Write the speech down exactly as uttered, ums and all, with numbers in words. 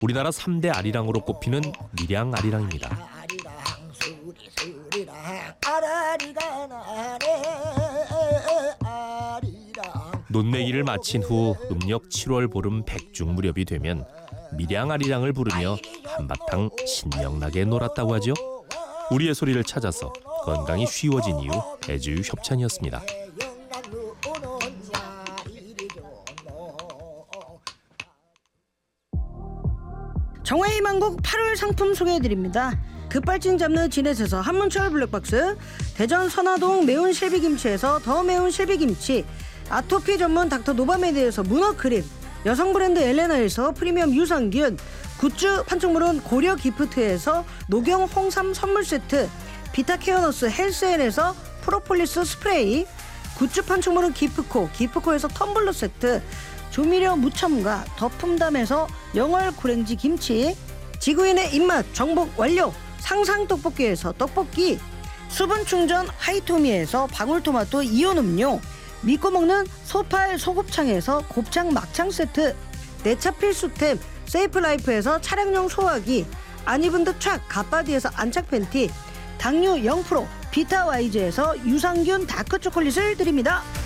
우리나라 삼 대 아리랑으로 꼽히는 밀양 아리랑입니다. 논매기를 마친 후 음력 칠월 보름 백중 무렵이 되면 밀양 아리랑을 부르며 한바탕 신명나게 놀았다고 하죠. 우리의 소리를 찾아서 건강이 쉬워진 이유 배주유 협찬이었습니다. 정화희망곡 팔월 상품 소개해드립니다. 급발진 잡는 진에서서 한문철 블랙박스, 대전 선화동 매운 실비김치에서 더 매운 실비김치, 아토피 전문 닥터 노바메드에서 문어 크림, 여성 브랜드 엘레나에서 프리미엄 유산균, 굿즈 판촉물은 고려 기프트에서 녹용 홍삼 선물 세트, 비타케어너스 헬스엔에서 프로폴리스 스프레이, 굿즈 판촉물은 기프코, 기프코에서 텀블러 세트, 조미료 무첨가 더품담에서 영월 고랭지 김치, 지구인의 입맛 정복 완료 상상 떡볶이에서 떡볶이, 수분 충전 하이토미에서 방울토마토 이온 음료, 믿고 먹는 소팔 소곱창에서 곱창 막창 세트, 내차 필수템 세이프라이프에서 차량용 소화기, 안 입은 듯 촥 갓바디에서 안착 팬티, 당류 영 퍼센트 비타와이즈에서 유산균 다크초콜릿을 드립니다.